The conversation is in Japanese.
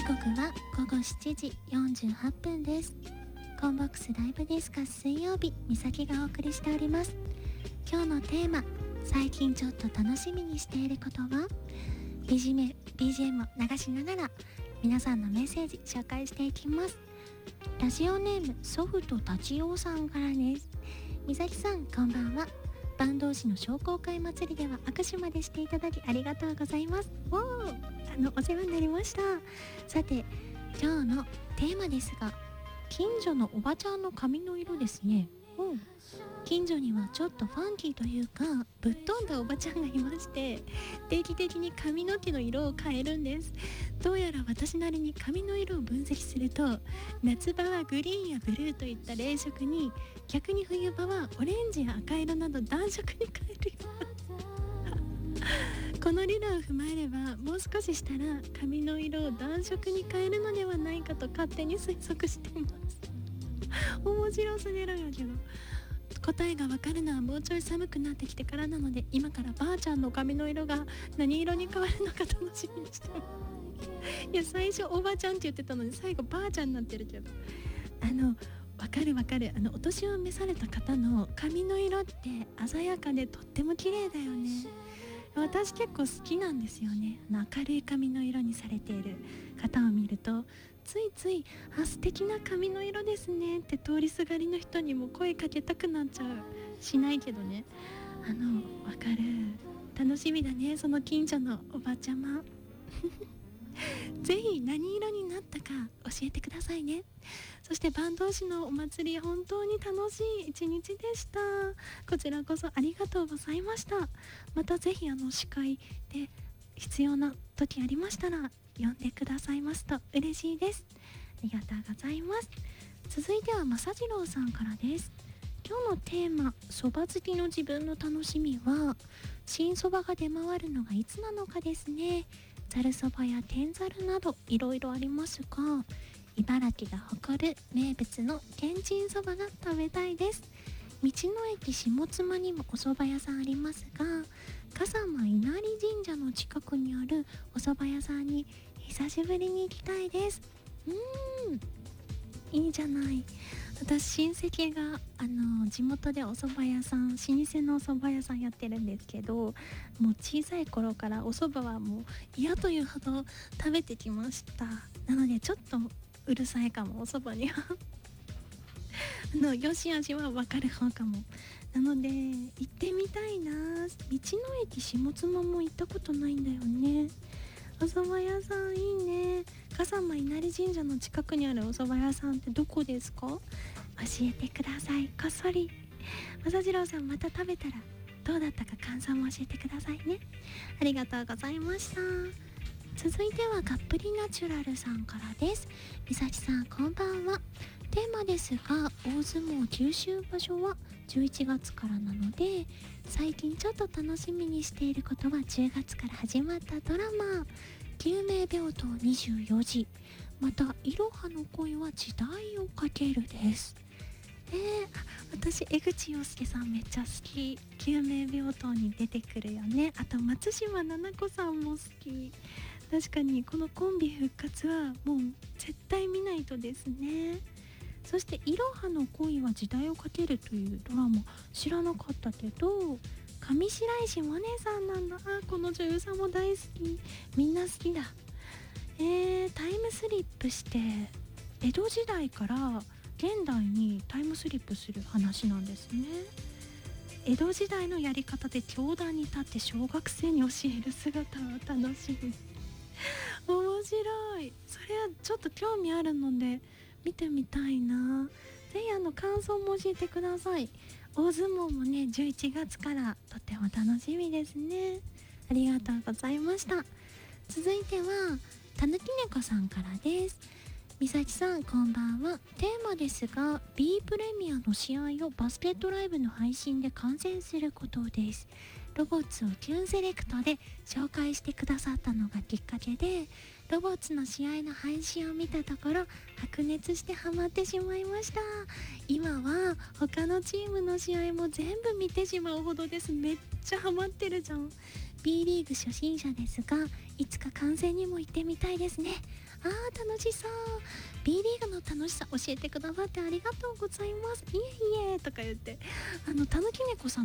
刻は午後7時48分です。コンボックスライブディスカス水曜日、みさきがお送りしております。今日のテーマ、最近ちょっと楽しみにしていることは、 BGM を流しながら皆さんのメッセージ紹介していきます。ラジオネームソフトタチオさんからです。みさきさん、こんばんは。坂東市の商工会祭りでは握手までしていただきありがとうございます。お世話になりました。さて、今日のテーマですが、近所のおばちゃんの髪の色ですね。近所にはちょっとファンキーというかぶっ飛んだおばちゃんがいまして、定期的に髪の毛の色を変えるんです。どうやら私なりに髪の色を分析すると、夏場はグリーンやブルーといった冷色に、逆に冬場はオレンジや赤色など暖色に変えるよこの理論を踏まえれば、もう少ししたら髪の色を暖色に変えるのではないかと勝手に推測しています。面白すぎるんやけど、答えがわかるのはもうちょい寒くなってきてからなので、今からばあちゃんの髪の色が何色に変わるのか楽しみにしてます。いや、最初おばちゃんって言ってたのに最後ばあちゃんになってるけど、わかる。お年を召された方の髪の色って鮮やかでとっても綺麗だよね。私結構好きなんですよね。明るい髪の色にされている方を見ると、ついつい素敵な髪の色ですねって通りすがりの人にも声かけたくなっちゃう。しないけどね。わかる。楽しみだね、その近所のおばちゃまぜひ何色になったか教えてくださいね。そして坂東市のお祭り、本当に楽しい一日でした。こちらこそありがとうございました。またぜひ司会で必要な時ありましたら呼んでくださいますと嬉しいです。ありがとうございます。続いてはまさじろうさんからです。今日のテーマ、そば好きの自分の楽しみは、新そばが出回るのがいつなのかですね。ざるそばや天ざるなどいろいろありますが、茨城が誇る名物のけんちんそばが食べたいです。道の駅下妻にもお蕎麦屋さんありますが、笠間稲荷神社の近くにあるお蕎麦屋さんに久しぶりに行きたいです。いいじゃない。私親戚が地元でお蕎麦屋さん、老舗のお蕎麦屋さんやってるんですけど、もう小さい頃からお蕎麦はもう嫌というほど食べてきました。なのでちょっとうるさいかも、お蕎麦にはよしあしは分かる方かも。なので行ってみたいな。道の駅下妻も行ったことないんだよね。お蕎麦屋さんいいね。笠間稲荷神社の近くにあるお蕎麦屋さんってどこですか？教えてください、こっそり。まさじろうさん、また食べたらどうだったか感想も教えてくださいね。ありがとうございました。続いてはカップリナチュラルさんからです。みさきさん、こんばんは。テーマですが、大相撲九州場所は11月からなので、最近ちょっと楽しみにしていることは10月から始まったドラマ、救命病棟24時、またいろはの恋は時代をかけるです。私江口洋介さんめっちゃ好き。救命病棟に出てくるよね。あと松嶋菜々子さんも好き。確かにこのコンビ復活はもう絶対見ないとですね。そしていろはの恋は時代をかけるというドラマ知らなかったけど、上白石萌音さんなんだ。この女優さんも大好き。みんな好きだ。タイムスリップして江戸時代から現代にタイムスリップする話なんですね。江戸時代のやり方で教壇に立って小学生に教える姿は楽しみ面白い。それはちょっと興味あるので見てみたいな。ぜひ感想も教えてください。大相撲もね、11月からとっても楽しみですね。ありがとうございました。続いてはたぬき猫さんからです。みさきさん、こんばんは。テーマですが、 B プレミアの試合をバスケットライブの配信で観戦することです。ロボッツをキュンセレクトで紹介してくださったのがきっかけで、ロボッツの試合の配信を見たところ白熱してハマってしまいました。今は他のチームの試合も全部見てしまうほどです。めっちゃハマってるじゃん。B リーグ初心者ですが、いつか観戦にも行ってみたいですね。 楽しそう。 B リーグの楽しさ教えてくださってありがとうございます。いえいえとか言って、たぬきねこさん